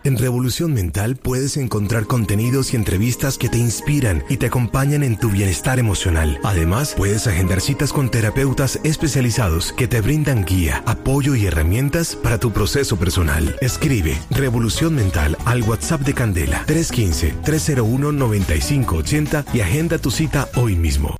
En Revolución Mental puedes encontrar contenidos y entrevistas que te inspiran y te acompañan en tu bienestar emocional. Además, puedes agendar citas con terapeutas especializados que te brindan guía, apoyo y herramientas para tu proceso personal. Escribe Revolución Mental al WhatsApp de Candela 315-301-9580 y agenda tu cita hoy mismo.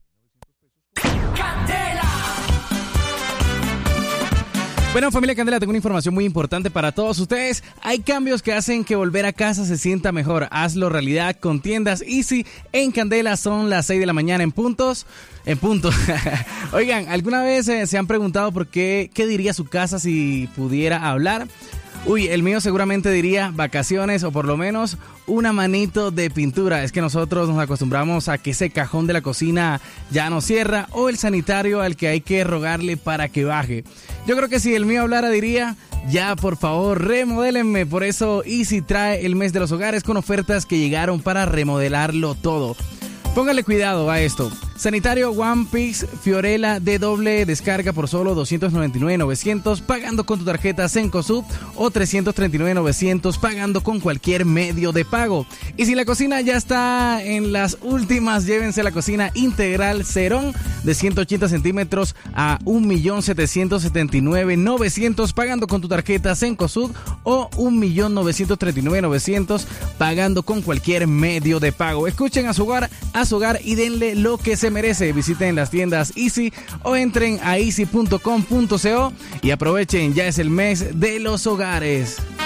Bueno, familia Candela, tengo una información muy importante para todos ustedes. Hay cambios que hacen que volver a casa se sienta mejor. Hazlo realidad con tiendas Easy. En Candela son las 6 de la mañana en punto. Oigan, ¿alguna vez se han preguntado por qué diría su casa si pudiera hablar? Uy, el mío seguramente diría vacaciones o por lo menos una manito de pintura. Es que nosotros nos acostumbramos a que ese cajón de la cocina ya no cierra o el sanitario al que hay que rogarle para que baje. Yo creo que si el mío hablara diría, ya por favor remodélenme. Por eso Easy trae el mes de los hogares con ofertas que llegaron para remodelarlo todo. Póngale cuidado a esto. Sanitario One Piece Fiorella de doble descarga por solo $299.900 pagando con tu tarjeta Cencosud o $339.900 pagando con cualquier medio de pago. Y si la cocina ya está en las últimas, llévense la cocina integral Cerón de 180 centímetros a $1.779.900 pagando con tu tarjeta Cencosud o $1.939.900 pagando con cualquier medio de pago. Escuchen a su hogar y denle lo que se merece. Visiten las tiendas Easy o entren a easy.com.co y aprovechen, ya es el mes de los hogares.